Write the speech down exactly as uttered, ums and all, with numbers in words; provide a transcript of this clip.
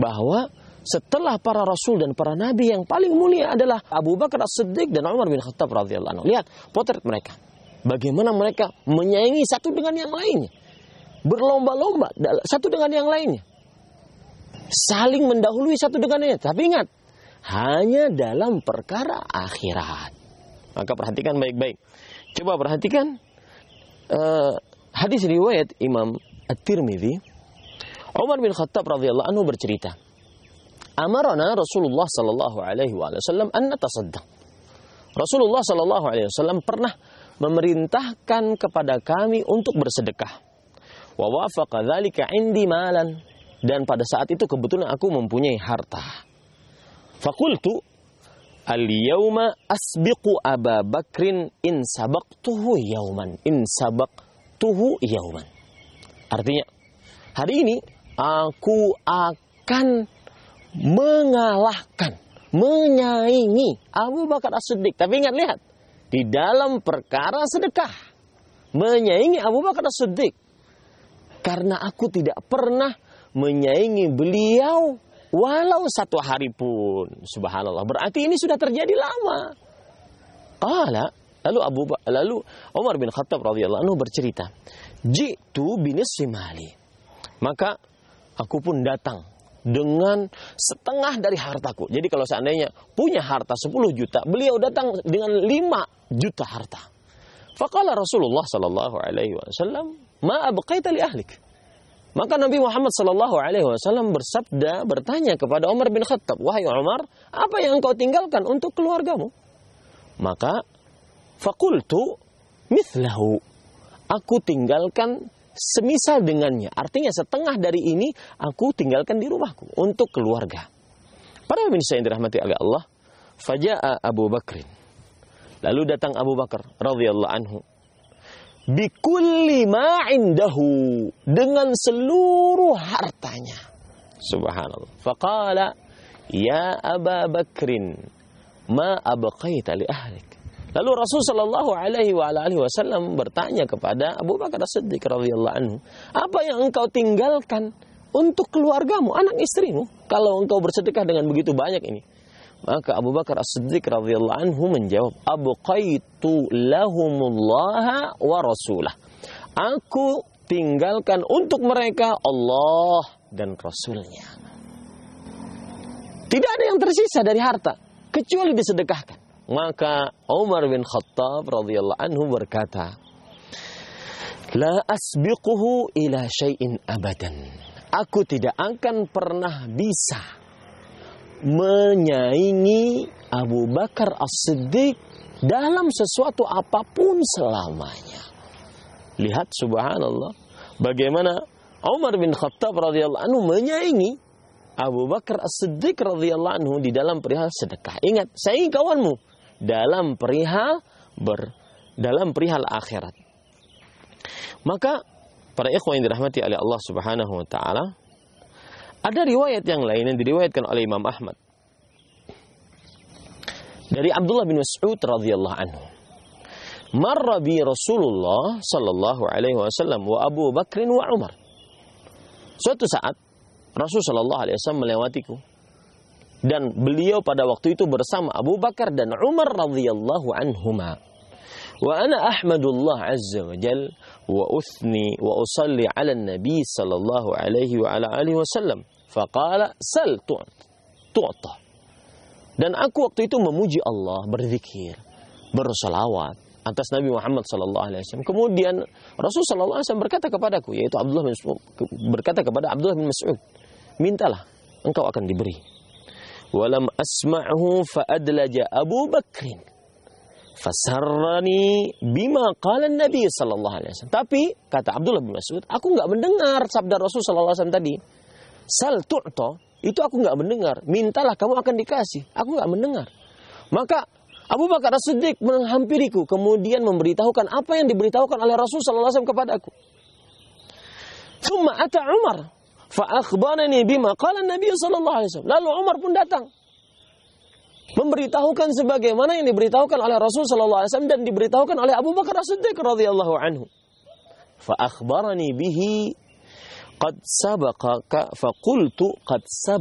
bahwa setelah para rasul dan para nabi yang paling mulia adalah Abu Bakar As-Siddiq dan Umar bin Khattab radhiyallahu anhu. Lihat potret mereka. Bagaimana mereka menyaingi satu dengan yang lainnya. Berlomba-lomba satu dengan yang lainnya. Saling mendahului satu dengan yang lainnya. Tapi ingat, hanya dalam perkara akhirat. Maka perhatikan baik-baik. Coba perhatikan uh, hadis riwayat Imam At-Tirmidzi. Umar bin Khattab radhiyallahu anhu bercerita, amarana Rasulullah sallallahu alaihi wasallam an natasaddaq. Rasulullah sallallahu alaihi wasallam pernah memerintahkan kepada kami untuk bersedekah. Wa wafaqa dzalika indi malan, dan pada saat itu kebetulan aku mempunyai harta. Faqultu al-yawma asbiqu Aba Bakrin in sabaqtuhu yawman in sabaqtuhu yawman. Artinya, hari ini aku akan mengalahkan, menyaingi Abu Bakar As-Siddiq. Tapi ingat, lihat, di dalam perkara sedekah, menyaingi Abu Bakar As-Siddiq. Karena aku tidak pernah menyaingi beliau walau satu hari pun. Subhanallah, berarti ini sudah terjadi lama. Qala, lalu Abu lalu Umar bin Khattab radhiyallahu anhu bercerita, jitu binisfi mali. Maka aku pun datang dengan setengah dari hartaku. Jadi kalau seandainya punya harta sepuluh juta, beliau datang dengan lima juta harta. Faqala Rasulullah sallallahu alaihi wasallam, "Ma abqaita li ahlik?" Maka Nabi Muhammad sallallahu alaihi wasallam bersabda, bertanya kepada Umar bin Khattab, "Wahai Umar, apa yang engkau tinggalkan untuk keluargamu?" Maka faqultu mithlahu. Aku tinggalkan semisal dengannya. Artinya setengah dari ini aku tinggalkan di rumahku untuk keluarga. Para pemirsa yang dirahmati oleh Allah, faja'a Abu Bakrin. Lalu datang Abu Bakar radhiyallahu anhu. Bikulli ma indahu, dengan seluruh hartanya. Subhanallah. Faqala, ya Aba Bakrin, ma abqaita li ahlik. Lalu Rasul sallallahu alaihi wa alihi wasallam bertanya kepada Abu Bakar As-Siddiq radhiyallahu anhu, apa yang engkau tinggalkan untuk keluargamu, anak istrimu, kalau engkau bersedekah dengan begitu banyak ini? Maka Abu Bakar As-Siddiq radhiyallahu anhu menjawab, abqaitu lahumullaha wa rasulah. Aku tinggalkan untuk mereka Allah dan Rasulnya. Tidak ada yang tersisa dari harta kecuali disedekahkan. Maka Umar bin Khattab radhiyallahu anhu berkata, la asbiquhu ila syai'in abadan. Aku tidak akan pernah bisa menyaingi Abu Bakar As-Siddiq dalam sesuatu apapun selamanya. Lihat subhanallah, bagaimana Umar bin Khattab radhiyallahu anhu menyaingi Abu Bakar As-Siddiq radhiyallahu anhu di dalam perihal sedekah. Ingat, saingi kawanmu dalam perihal ber dalam perihal akhirat. Maka para ikhwan yang dirahmati oleh Allah Subhanahu wa taala, ada riwayat yang lain yang diriwayatkan oleh Imam Ahmad dari Abdullah bin Mas'ud radhiyallahu anhu. Marra bi Rasulullah sallallahu alaihi wasallam wa Abu Bakr wa Umar. Suatu saat Rasul sallallahu alaihi wasallam melewatiku, dan beliau pada waktu itu bersama Abu Bakar dan Umar radhiyallahu anhuma. Wa ana ahmadullah azza wa jal wa uthni wa usalli ala nabi sallallahu alaihi wa ala alihi wasallam. Faqala sal tu'ta. Dan aku waktu itu memuji Allah, berzikir, bersalawat atas Nabi Muhammad sallallahu alaihi wasallam. Kemudian Rasul sallallahu alaihi wasallam berkata kepadaku, yaitu Abdullah bin Mas'ud, berkata kepada Abdullah bin Mas'ud, mintalah, engkau akan diberi. Walam asma'hu fa'adlaja Abu Bakrin fasarrani bima qala Nabi sallallahu alaihi wasallam. Tapi kata Abdullah bin Mas'ud, aku enggak mendengar sabda Rasul sallallahu alaihi wasallam tadi. Sal tu'ta, itu aku enggak mendengar. Mintalah kamu akan dikasih. Aku enggak mendengar. Maka Abu Bakar As-Siddiq menghampiriku, kemudian memberitahukan apa yang diberitahukan oleh Rasul sallallahu alaihi wasallam kepadaku. Tsumma ata Umar fa akhbarani bima qala Nabi sallallahu alaihi wasallam. Lalu Umar pun datang memberitahukan sebagaimana yang diberitahukan oleh Rasul sallallahu alaihi wasallam dan diberitahukan oleh Abu Bakar As-Siddiq radhiyallahu anhu. Fa akhbarani bihi qad sabaqaka fa qultu qad sabaqaka